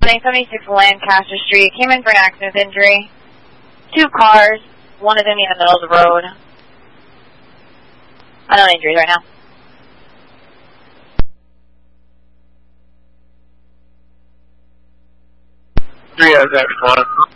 2076 Lancaster Street. Came in for an accident with injury. 2 cars, one of them in the middle of the road. Unknown injuries right now. 3 X1.